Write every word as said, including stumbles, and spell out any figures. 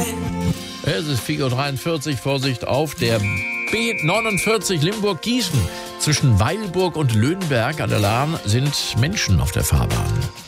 Es ist vier Uhr dreiundvierzig, Vorsicht auf der B neunundvierzig Limburg-Gießen. Zwischen Weilburg und Löhnberg an der Lahn sind Menschen auf der Fahrbahn.